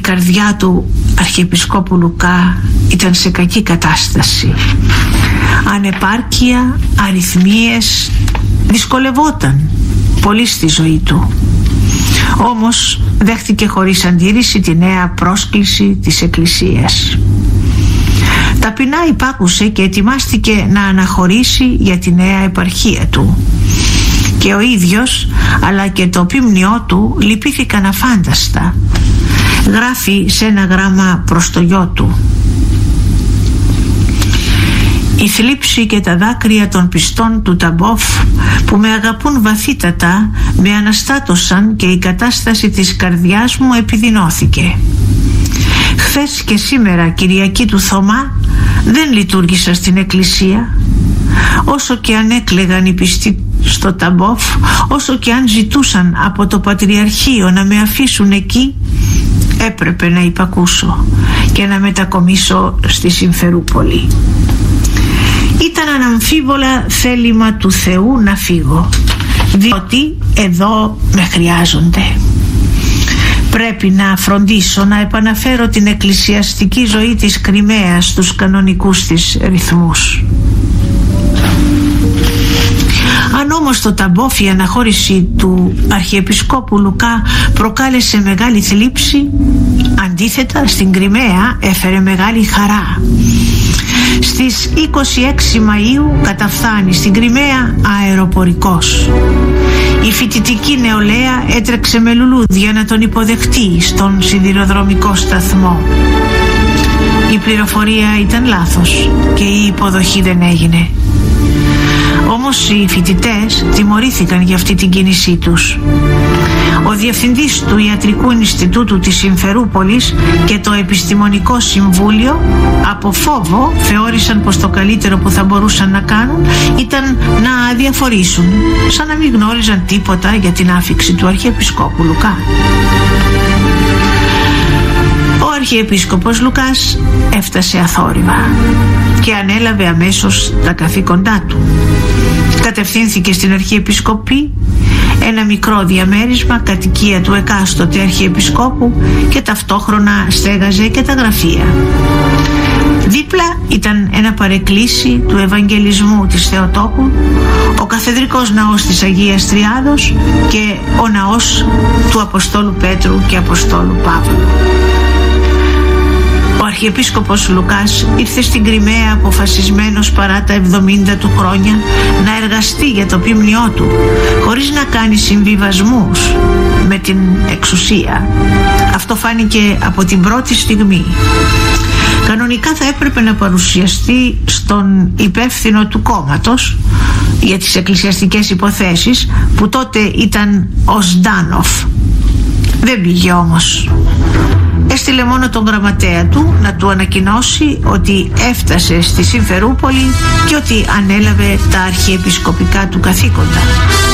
καρδιά του Αρχιεπισκόπου Λουκά ήταν σε κακή κατάσταση. Ανεπάρκεια, αριθμίες, δυσκολευόταν πολύ στη ζωή του. Όμως δέχτηκε χωρίς αντίρρηση τη νέα πρόσκληση της Εκκλησίας. Ταπεινά υπάκουσε και ετοιμάστηκε να αναχωρήσει για τη νέα επαρχία του. Και ο ίδιος αλλά και το ποιμνιό του λυπήθηκαν αφάνταστα. Γράφει σε ένα γράμμα προς το γιο του: «Η θλίψη και τα δάκρυα των πιστών του Ταμπόφ που με αγαπούν βαθύτατα με αναστάτωσαν και η κατάσταση της καρδιάς μου επιδεινώθηκε. Χθες και σήμερα, Κυριακή του Θωμά, δεν λειτουργήσα στην εκκλησία. Όσο και αν έκλαιγαν οι πιστοί στο Ταμπόφ, όσο και αν ζητούσαν από το Πατριαρχείο να με αφήσουν εκεί, έπρεπε να υπακούσω και να μετακομίσω στη Συμφερούπολη. Ήταν αναμφίβολα θέλημα του Θεού να φύγω, διότι εδώ με χρειάζονται. Πρέπει να φροντίσω να επαναφέρω την εκκλησιαστική ζωή της Κριμαίας στους κανονικούς της ρυθμούς. Αν όμως το Ταμπόφ η αναχώρηση του Αρχιεπισκόπου Λουκά προκάλεσε μεγάλη θλίψη, αντίθετα στην Κριμαία έφερε μεγάλη χαρά. Στις 26 Μαΐου καταφθάνει στην Κριμαία αεροπορικός. Η φοιτητική νεολαία έτρεξε με λουλούδια να τον υποδεχτεί στον σιδηροδρομικό σταθμό. Η πληροφορία ήταν λάθος και η υποδοχή δεν έγινε. Όμως οι φοιτητές τιμωρήθηκαν για αυτή την κίνησή τους. Ο διευθυντής του Ιατρικού Ινστιτούτου της Συμφερούπολης και το Επιστημονικό Συμβούλιο από φόβο θεώρησαν πως το καλύτερο που θα μπορούσαν να κάνουν ήταν να αδιαφορήσουν, σαν να μην γνώριζαν τίποτα για την άφιξη του Αρχιεπισκόπου Λουκά. Ο Αρχιεπίσκοπος Λουκάς έφτασε αθόρυβα και ανέλαβε αμέσως τα καθήκοντά του. Κατευθύνθηκε στην Αρχιεπισκοπή, ένα μικρό διαμέρισμα κατοικία του εκάστοτε Αρχιεπισκόπου, και ταυτόχρονα στέγαζε και τα γραφεία. Δίπλα ήταν ένα παρεκκλήσι του Ευαγγελισμού της Θεοτόκου, ο καθεδρικός ναός της Αγίας Τριάδος και ο ναός του Αποστόλου Πέτρου και Αποστόλου Παύλου. Ο Αρχιεπίσκοπος Λουκάς ήρθε στην Κριμαία αποφασισμένος παρά τα 70 του χρόνια να εργαστεί για το ποιμνιό του, χωρίς να κάνει συμβιβασμούς με την εξουσία. Αυτό φάνηκε από την πρώτη στιγμή. Κανονικά θα έπρεπε να παρουσιαστεί στον υπεύθυνο του κόμματος για τις εκκλησιαστικές υποθέσεις, που τότε ήταν ο Ζντάνοφ. Δεν πήγε όμως. Έστειλε μόνο τον γραμματέα του να του ανακοινώσει ότι έφτασε στη Συμφερούπολη και ότι ανέλαβε τα αρχιεπισκοπικά του καθήκοντα.